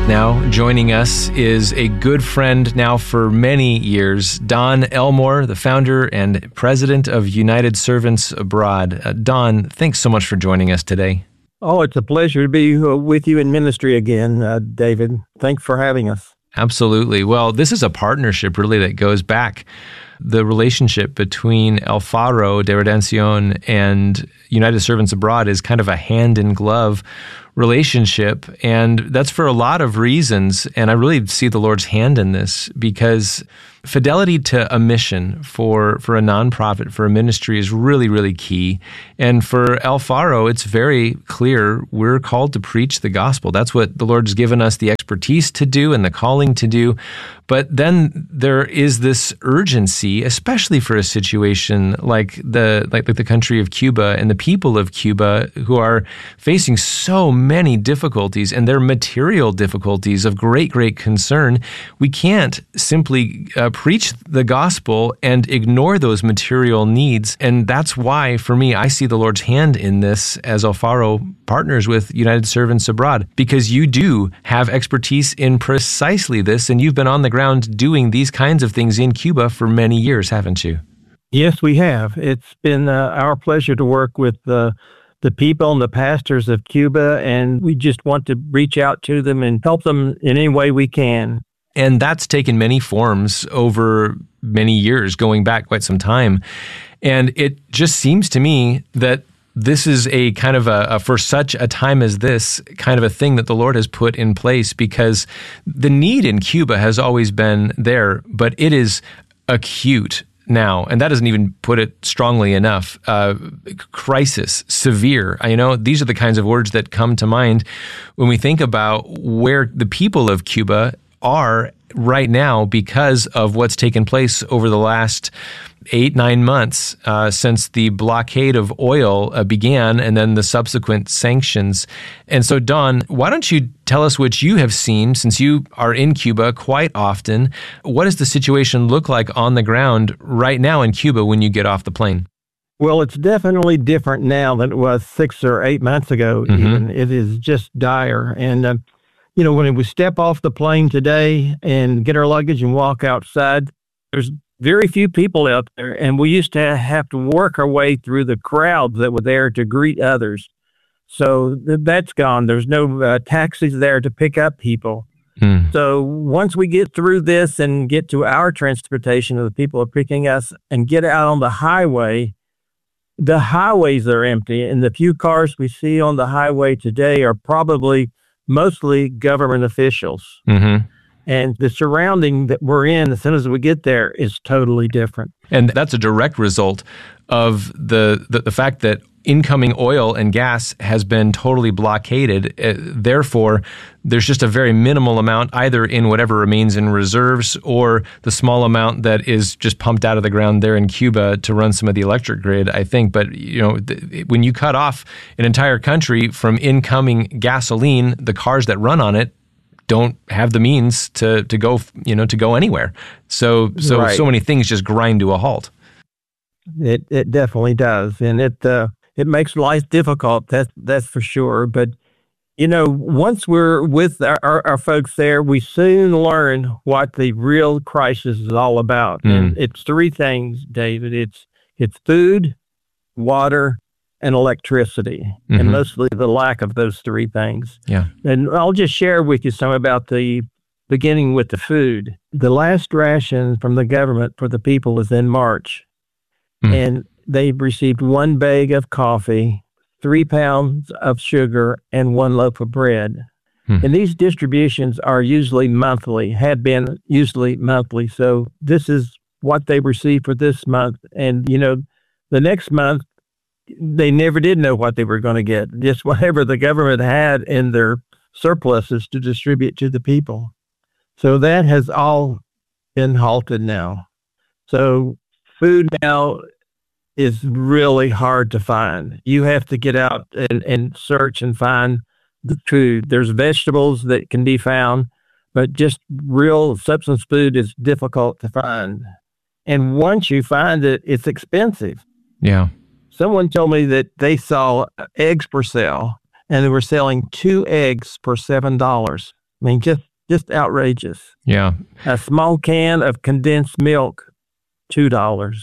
Now, joining us is a good friend now for many years, Don Elmore, the founder and president of United Servants Abroad. Don, thanks so much for joining us today. Oh, it's a pleasure to be with you in ministry again, David. Thanks for having us. Absolutely. Well, this is a partnership really that goes back. The relationship between El Faro de Redención and United Servants Abroad is kind of a hand-in-glove relationship, and that's for a lot of reasons. And I really see the Lord's hand in this because fidelity to a mission for a nonprofit, for a ministry is really, really key. And for El Faro, it's very clear we're called to preach the gospel. That's what the Lord's given us the expertise to do and the calling to do. But then there is this urgency, especially for a situation like the country of Cuba and the people of Cuba who are facing so many difficulties, and their material difficulties of great, great concern. We can't simply preach the gospel and ignore those material needs. And that's why, for me, I see the Lord's hand in this as El Faro partners with United Servants Abroad, because you do have expertise in precisely this, and you've been on the ground doing these kinds of things in Cuba for many years, haven't you? Yes, we have. It's been our pleasure to work with the people and the pastors of Cuba, and we just want to reach out to them and help them in any way we can. And that's taken many forms over many years, going back quite some time. And it just seems to me that this is a kind of for such a time as this, kind of a thing that the Lord has put in place, because the need in Cuba has always been there, but it is acute now, and that doesn't even put it strongly enough. Crisis, severe. These are the kinds of words that come to mind when we think about where the people of Cuba are right now because of what's taken place over the last 8-9 months since the blockade of oil began, and then the subsequent sanctions. And so, Don, why don't you tell us what you have seen, since you are in Cuba quite often? What does the situation look like on the ground right now in Cuba when you get off the plane? Well, it's definitely different now than it was 6 or 8 months ago. Even it is just dire. And when we step off the plane today and get our luggage and walk outside, there's very few people out there, and we used to have to work our way through the crowds that were there to greet others. So that's gone. There's no taxis there to pick up people. So once we get through this and get to our transportation of the people are picking us and get out on the highway, the highways are empty, and the few cars we see on the highway today are probably mostly government officials. And the surrounding that we're in, as soon as we get there, is totally different. And that's a direct result of the fact that incoming oil and gas has been totally blockaded. Therefore, there's just a very minimal amount, either in whatever remains in reserves or the small amount that is just pumped out of the ground there in Cuba to run some of the electric grid, I think. But, when you cut off an entire country from incoming gasoline, the cars that run on it don't have the means to go anywhere. So Right. So many things just grind to a halt. It definitely does, and it makes life difficult. That's for sure. But once we're with our folks there, we soon learn what the real crisis is all about. And it's three things, David. It's food, water, and electricity, and mostly the lack of those three things. Yeah. And I'll just share with you some about beginning with the food. The last ration from the government for the people is in March, and they've received 1 bag of coffee, 3 pounds of sugar, and 1 loaf of bread. And these distributions are usually monthly, had been usually monthly. So this is what they received for this month. And, the next month, they never did know what they were going to get, just whatever the government had in their surpluses to distribute to the people. So that has all been halted now. So food now is really hard to find. You have to get out and search and find the food. There's vegetables that can be found, but just real substance food is difficult to find. And once you find it, it's expensive. Yeah. Someone told me that they saw eggs for sale, and they were selling 2 eggs for $7. I mean, just outrageous. Yeah. A small can of condensed milk, $2.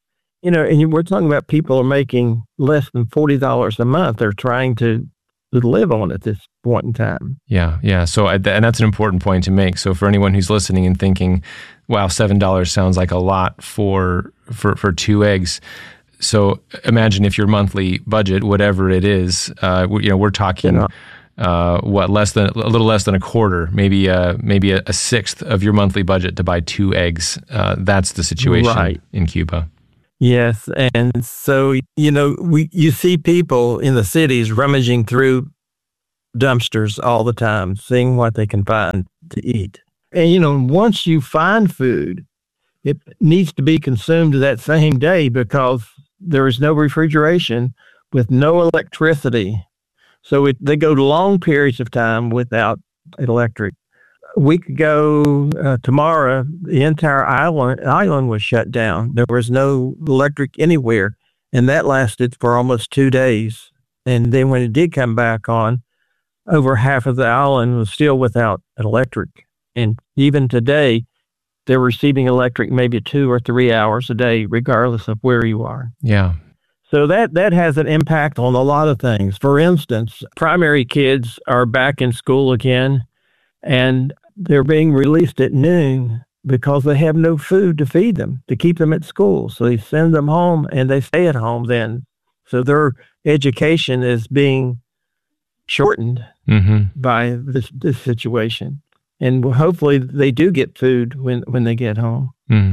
And we're talking about people are making less than $40 a month. They're trying to live on at this point in time. Yeah. So, and that's an important point to make. So for anyone who's listening and thinking, wow, $7 sounds like a lot for 2 eggs. So imagine if your monthly budget, whatever it is, we're talking, a little less than a quarter, maybe a sixth of your monthly budget to buy 2 eggs. That's the situation in Cuba. Yes, and so you see people in the cities rummaging through dumpsters all the time, seeing what they can find to eat. And once you find food, it needs to be consumed that same day because there is no refrigeration with no electricity. So they go long periods of time without electric. A week ago, tomorrow, the entire island was shut down. There was no electric anywhere, and that lasted for almost 2 days. And then when it did come back on, over half of the island was still without electric. And even today, they're receiving electric maybe 2 or 3 hours a day, regardless of where you are. Yeah. So that has an impact on a lot of things. For instance, primary kids are back in school again, and they're being released at noon because they have no food to feed them, to keep them at school. So they send them home, and they stay at home then. So their education is being shortened by this situation. And hopefully they do get food when they get home.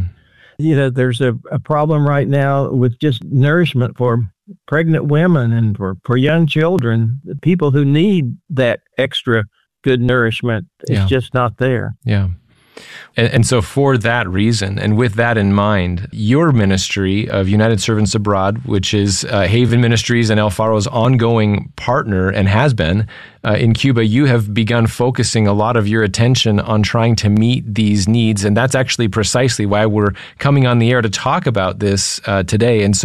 There's a problem right now with just nourishment for pregnant women and for young children, people who need that extra good nourishment. It's just not there. Yeah. And so for that reason, and with that in mind, your ministry of United Servants Abroad, which is Haven Ministries and El Faro's ongoing partner and has been in Cuba, you have begun focusing a lot of your attention on trying to meet these needs. And that's actually precisely why we're coming on the air to talk about this today. And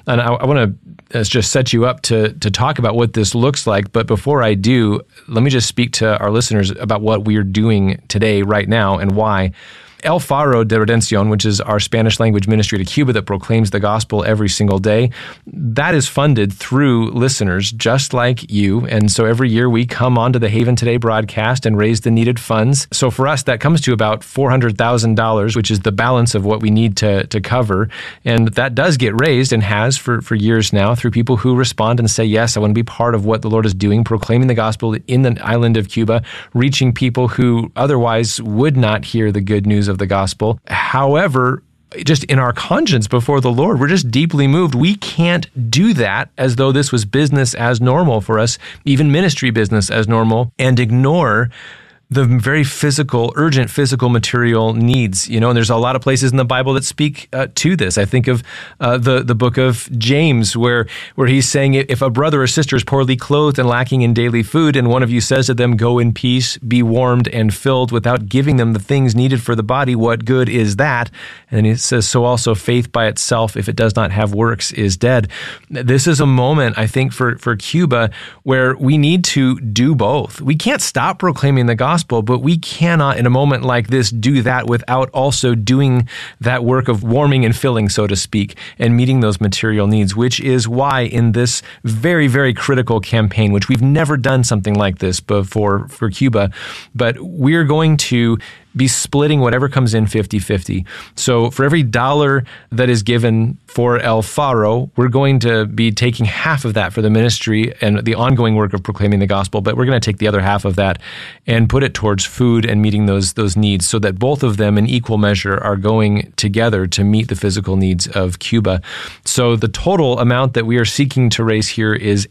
I want to just set you up to talk about what this looks like. But before I do, let me just speak to our listeners about what we're doing today, right now, and why. El Faro de Redención, which is our Spanish language ministry to Cuba that proclaims the gospel every single day, that is funded through listeners just like you. And so every year we come onto the Haven Today broadcast and raise the needed funds. So for us, that comes to about $400,000, which is the balance of what we need to cover. And that does get raised and has for years now through people who respond and say, yes, I want to be part of what the Lord is doing, proclaiming the gospel in the island of Cuba, reaching people who otherwise would not hear the good news of the gospel. However, just in our conscience before the Lord, we're just deeply moved. We can't do that as though this was business as normal for us, even ministry business as normal, and ignore the very urgent physical material needs, and there's a lot of places in the Bible that speak to this. I think of the book of James, where he's saying, if a brother or sister is poorly clothed and lacking in daily food, and one of you says to them, go in peace, be warmed and filled, without giving them the things needed for the body, what good is that? And then he says, so also faith by itself, if it does not have works, is dead. This is a moment, I think, for Cuba where we need to do both. We can't stop proclaiming the gospel, but we cannot, in a moment like this, do that without also doing that work of warming and filling, so to speak, and meeting those material needs, which is why in this very, very critical campaign, which we've never done something like this before for Cuba, but we're going to be splitting whatever comes in 50-50. So for every $1 that is given for El Faro, we're going to be taking half of that for the ministry and the ongoing work of proclaiming the gospel, but we're going to take the other half of that and put it towards food and meeting those needs, so that both of them in equal measure are going together to meet the physical needs of Cuba. So the total amount that we are seeking to raise here is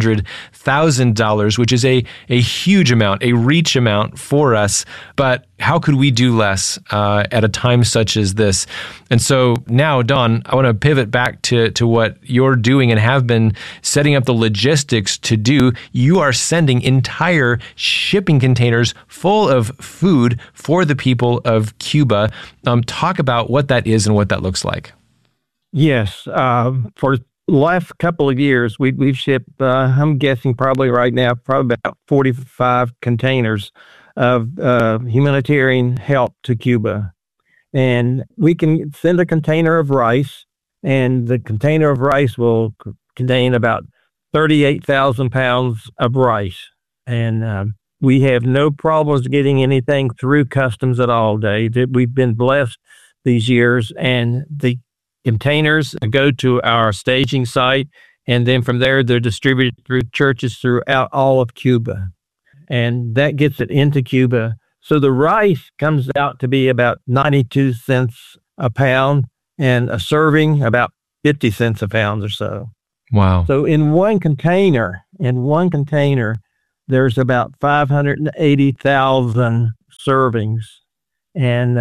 $800,000, which is a huge amount, a reach amount for us, but how could we do less at a time such as this? And so now, Don, I want to pivot back to what you're doing and have been setting up the logistics to do. You are sending entire shipping containers full of food for the people of Cuba. Talk about what that is and what that looks like. Yes. For the last couple of years, we've shipped, I'm guessing probably right now, probably about 45 containers of humanitarian help to Cuba. And we can send a container of rice, and the container of rice will contain about 38,000 pounds of rice. And we have no problems getting anything through customs at all, Dave. We've been blessed these years, and the containers go to our staging site, and then from there they're distributed through churches throughout all of Cuba, and that gets it into Cuba. So the rice comes out to be about 92 cents a pound, and a serving about 50 cents a pound or so. Wow. So in one container, there's about 580,000 servings. And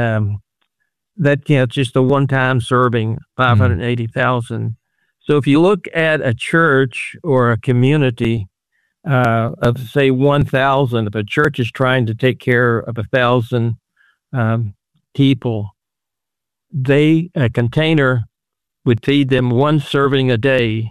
that's just a one-time serving, 580,000. So if you look at a church or a community of, say, 1,000, if a church is trying to take care of 1,000 people, a container would feed them one serving a day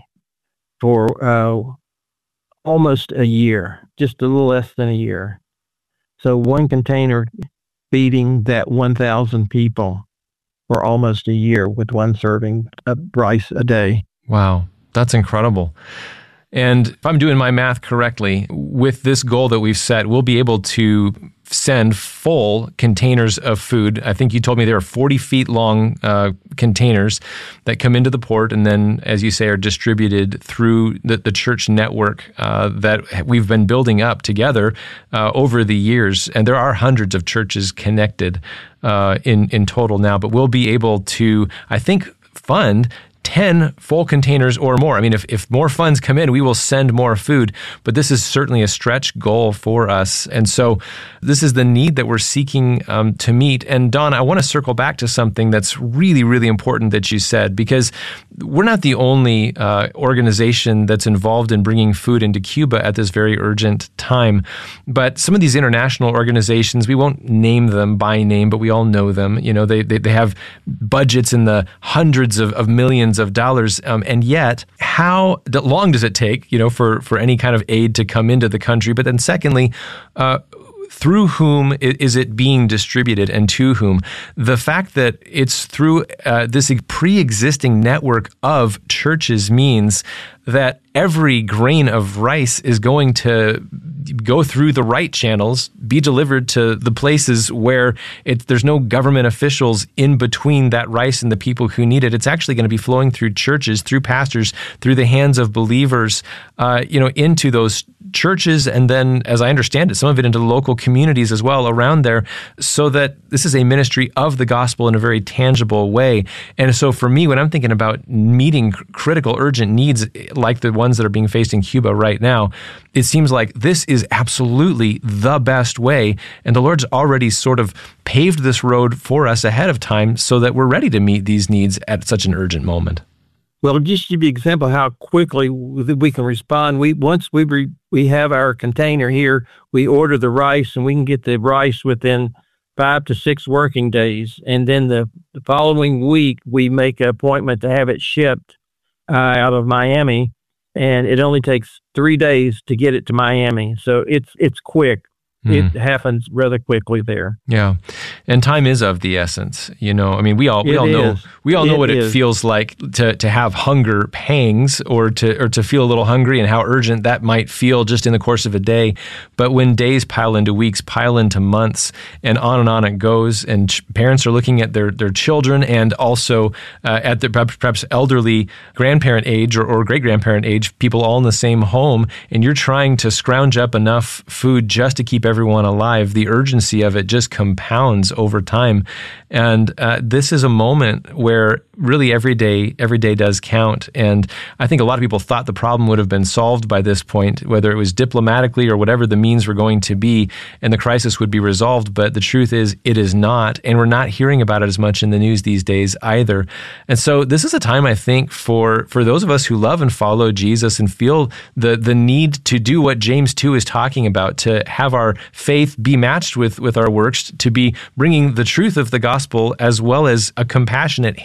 for almost a year, just a little less than a year. So one container feeding that 1,000 people for almost a year with one serving of rice a day. Wow, that's incredible. And if I'm doing my math correctly, with this goal that we've set, we'll be able to send full containers of food. I think you told me there are 40 feet long containers that come into the port and then, as you say, are distributed through the church network that we've been building up together over the years. And there are hundreds of churches connected in total now, but we'll be able to, I think, fund 10 full containers or more. I mean, if more funds come in, we will send more food, but this is certainly a stretch goal for us. And so this is the need that we're seeking to meet. And Don, I want to circle back to something that's really, really important that you said, because we're not the only organization that's involved in bringing food into Cuba at this very urgent time. But some of these international organizations, we won't name them by name, but we all know them. You know, they have budgets in the hundreds of millions of dollars, and yet how long does it take, for any kind of aid to come into the country? But then secondly, through whom is it being distributed and to whom? The fact that it's through this pre-existing network of churches means that every grain of rice is going to go through the right channels, be delivered to the places where there's no government officials in between that rice and the people who need it. It's actually going to be flowing through churches, through pastors, through the hands of believers, into those churches, and then, as I understand it, some of it into the local communities as well around there, so that this is a ministry of the gospel in a very tangible way. And so for me, when I'm thinking about meeting critical, urgent needs like the ones that are being faced in Cuba right now, it seems like this is absolutely the best way. And the Lord's already sort of paved this road for us ahead of time so that we're ready to meet these needs at such an urgent moment. Well, just to give you an example how quickly we can respond, once we have our container here, we order the rice, and we can get the rice within 5 to 6 working days. And then the following week, we make an appointment to have it shipped out of Miami, and it only takes 3 days to get it to Miami. So it's quick. It happens rather quickly there. Yeah, and time is of the essence. We all know what it feels like to have hunger pangs or to feel a little hungry, and how urgent that might feel just in the course of a day. But when days pile into weeks, pile into months, and on it goes, and parents are looking at their children, and also at the perhaps elderly grandparent age or great grandparent age, people all in the same home, and you're trying to scrounge up enough food just to keep everyone alive, the urgency of it just compounds over time. And this is a moment where really every day does count. And I think a lot of people thought the problem would have been solved by this point, whether it was diplomatically or whatever the means were going to be, and the crisis would be resolved. But the truth is, it is not. And we're not hearing about it as much in the news these days either. And so this is a time, I think, for those of us who love and follow Jesus and feel the need to do what James 2 is talking about, to have our faith be matched with our works, to be bringing the truth of the gospel as well as a compassionate hands and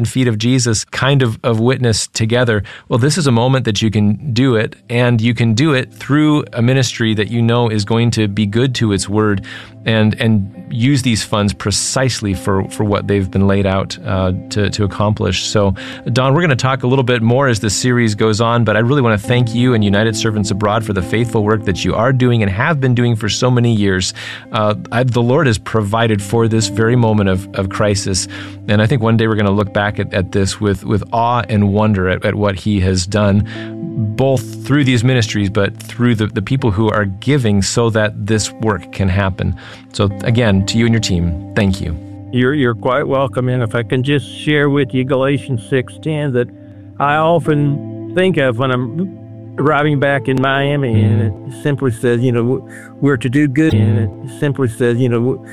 and feet of Jesus kind of witness together. Well, this is a moment that you can do it, and you can do it through a ministry that you know is going to be good to its word and use these funds precisely for what they've been laid out to accomplish. So, Don, we're going to talk a little bit more as the series goes on, but I really want to thank you and United Servants Abroad for the faithful work that you are doing and have been doing for so many years. The Lord has provided for this very moment of crisis, and I think one day we're going to look back at this with awe and wonder at what He has done, both through these ministries, but through the people who are giving so that this work can happen. So again, to you and your team, thank you. You're quite welcome. And if I can just share with you Galatians 6:10 that I often think of when I'm arriving back in Miami, and it simply says, we're to do good, and it simply says,